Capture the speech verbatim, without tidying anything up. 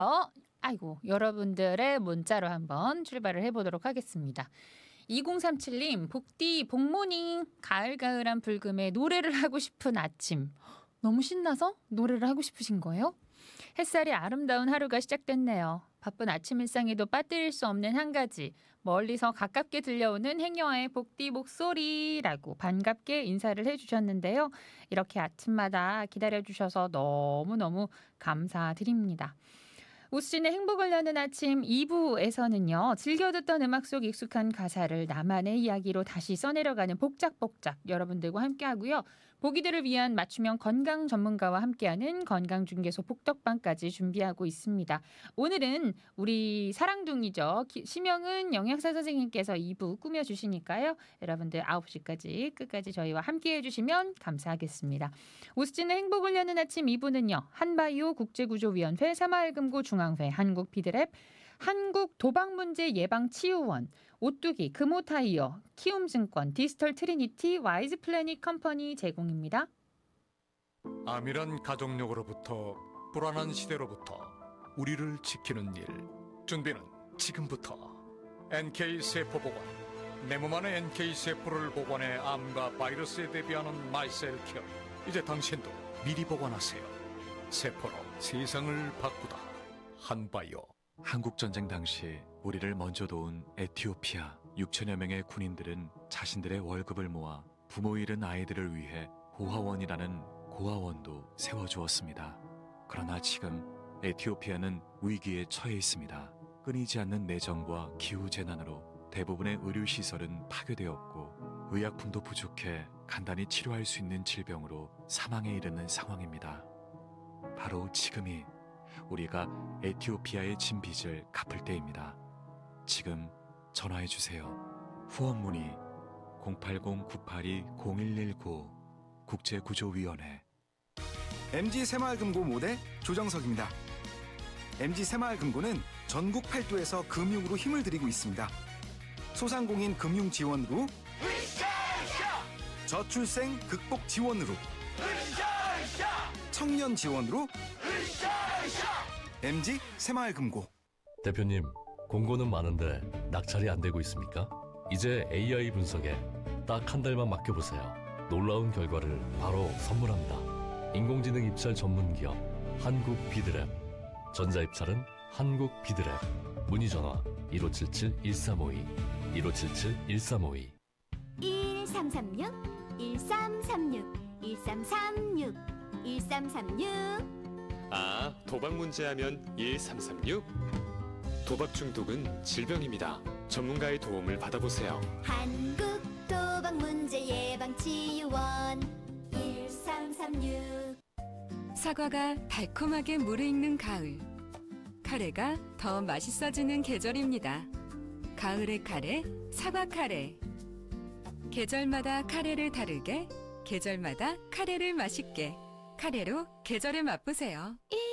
아이고, 여러분들의 문자로 한번 출발을 해보도록 하겠습니다. 이공삼칠 님, 복디 복모닝, 가을가을한 불금에 노래를 하고 싶은 아침. 너무 신나서 노래를 하고 싶으신 거예요? 햇살이 아름다운 하루가 시작됐네요. 바쁜 아침 일상에도 빠뜨릴 수 없는 한 가지, 멀리서 가깝게 들려오는 행여의 복디 목소리라고 반갑게 인사를 해주셨는데요. 이렇게 아침마다 기다려주셔서 너무너무 감사드립니다. 우씨의 행복을 여는 아침 이 부에서는요. 즐겨 듣던 음악 속 익숙한 가사를 나만의 이야기로 다시 써내려가는 복작복작 여러분들과 함께하고요. 보기들을 위한 맞춤형 건강 전문가와 함께하는 건강중개소 복덕방까지 준비하고 있습니다. 오늘은 우리 사랑둥이죠. 기- 심영은 영양사 선생님께서 이 부 꾸며주시니까요. 여러분들 아홉 시까지 끝까지 저희와 함께해 주시면 감사하겠습니다. 우스진의 행복을 여는 아침 이 부는요. 한바이오 국제구조위원회 새마을금고 중앙회 한국피드랩 한국도박문제예방치유원 오뚜기 금호타이어 키움증권 디지털 트리니티 와이즈 플래닛 컴퍼니 제공입니다. 암이란 가족력으로부터 불안한 시대로부터 우리를 지키는 일 준비는 지금부터 엔케이세포보건 내 몸 안에 엔케이세포를 복원해 암과 바이러스에 대비하는 마이셀케어 이제 당신도 미리 복원하세요. 세포로 세상을 바꾸다 한바이오. 한국전쟁 당시 우리를 먼저 도운 에티오피아 육천여 명의 군인들은 자신들의 월급을 모아 부모 잃은 아이들을 위해 고아원이라는 고아원도 세워주었습니다. 그러나 지금 에티오피아는 위기에 처해 있습니다. 끊이지 않는 내전과 기후재난으로 대부분의 의료시설은 파괴되었고 의약품도 부족해 간단히 치료할 수 있는 질병으로 사망에 이르는 상황입니다. 바로 지금이 우리가 에티오피아의 진 빚을 갚을 때입니다. 지금 전화해주세요. 후원 문의 공팔공 구팔이 공일일구 국제구조위원회. 엠지 새마을금고 모대 조정석입니다. 엠지 새마을금고는 전국 팔도에서 금융으로 힘을 들이고 있습니다. 소상공인 금융 지원으로, 저출생 극복 지원으로, 청년 지원으로, 엠지 새마을금고. 대표님, 공고는 많은데 낙찰이 안 되고 있습니까? 이제 에이아이 분석에 딱 한 달만 맡겨보세요. 놀라운 결과를 바로 선물합니다. 인공지능 입찰 전문 기업 한국비드랩. 전자입찰은 한국비드랩. 문의 전화 일오칠칠 일삼오이 일오칠칠 일삼오이. 일삼삼육 일삼삼육 일삼삼육 일삼삼육. 아, 도박 문제하면 일삼삼육? 도박 중독은 질병입니다. 전문가의 도움을 받아보세요. 한국도박문제예방치유원 일삼삼육. 사과가 달콤하게 무르익는 가을. 카레가 더 맛있어지는 계절입니다. 가을의 카레, 사과 카레. 계절마다 카레를 다르게, 계절마다 카레를 맛있게. 카레로 계절을 맛보세요.